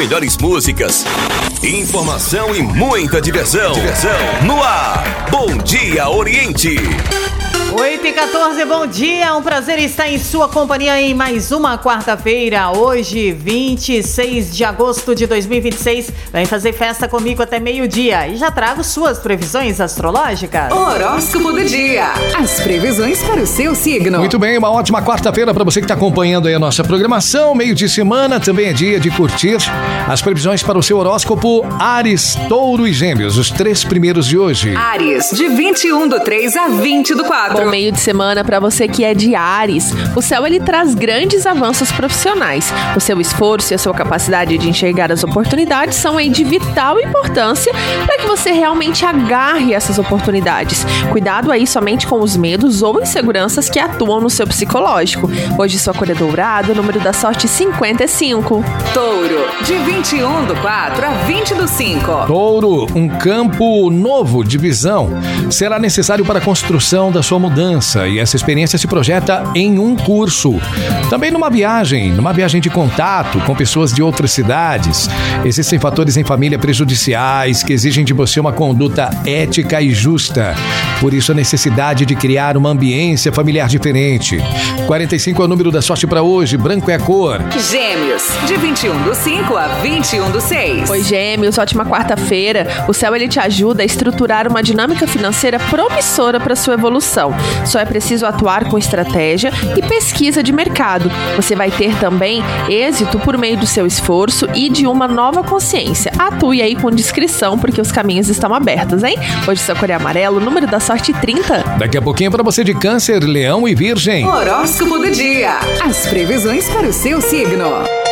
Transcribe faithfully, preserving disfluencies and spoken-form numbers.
melhores músicas, informação e muita diversão. Diversão. No ar, Bom Dia Oriente. oito e quatorze, bom dia, um prazer estar em sua companhia em mais uma quarta-feira, hoje vinte e seis de agosto de dois mil e vinte e seis, vem fazer festa comigo até meio-dia e já trago suas previsões astrológicas. Horóscopo do dia, as previsões para o seu signo. Muito bem, uma ótima quarta-feira para você que está acompanhando aí a nossa programação, meio de semana, também é dia de curtir as previsões para o seu horóscopo Áries, Touro e Gêmeos, os três primeiros de hoje. Áries, de vinte e um do três a vinte do quatro. Bom meio de semana para você que é de Áries. O céu ele traz grandes avanços profissionais. O seu esforço e a sua capacidade de enxergar as oportunidades são aí de vital importância para que você realmente agarre essas oportunidades. Cuidado aí somente com os medos ou inseguranças que atuam no seu psicológico. Hoje sua cor é dourada, o número da sorte cinquenta e cinco. Touro, de vinte e um do quatro a vinte do cinco. Touro, um campo novo de visão será necessário para a construção da sua mudança e essa experiência se projeta em um curso. Também numa viagem, numa viagem de contato com pessoas de outras cidades. Existem fatores em família prejudiciais que exigem de você uma conduta ética e justa. Por isso a necessidade de criar uma ambiência familiar diferente. quarenta e cinco é o número da sorte para hoje, branco é a cor. Gêmeos, de vinte e um do cinco a vinte e um do seis. Oi, Gêmeos, ótima quarta-feira. O céu ele te ajuda a estruturar uma dinâmica financeira promissora para sua evolução. Só é preciso atuar com estratégia e pesquisa de mercado. Você vai ter também êxito por meio do seu esforço e de uma nova consciência. Atue aí com discrição, porque os caminhos estão abertos, hein? Hoje sua cor é amarelo, número da sorte trinta. Daqui a pouquinho para você de Câncer, Leão e Virgem. Horóscopo do dia, as previsões para o seu signo.